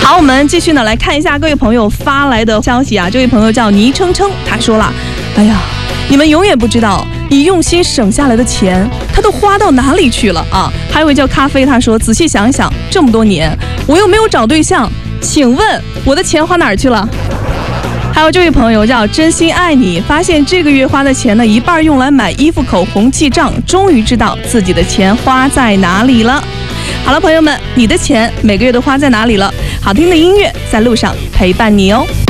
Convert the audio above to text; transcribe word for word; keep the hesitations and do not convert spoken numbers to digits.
好，我们继续呢来看一下各位朋友发来的消息啊。这位朋友叫倪琛琛，他说了，哎呀，你们永远不知道你用心省下来的钱，它都花到哪里去了啊！还有一位叫咖啡，他说，仔细想想，这么多年我又没有找对象，请问我的钱花哪儿去了？还有这位朋友叫真心爱你，发现这个月花的钱呢，一半用来买衣服、口红、记账，终于知道自己的钱花在哪里了。好了，朋友们，你的钱每个月都花在哪里了？好听的音乐在路上陪伴你哦。